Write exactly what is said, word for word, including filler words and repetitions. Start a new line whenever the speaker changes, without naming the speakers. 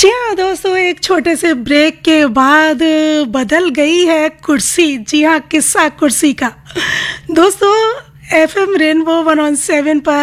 जी हाँ दोस्तों, एक छोटे से ब्रेक के बाद बदल गई है कुर्सी। जी हाँ, किस्सा कुर्सी का। दोस्तों, F M rainbow one on seven पर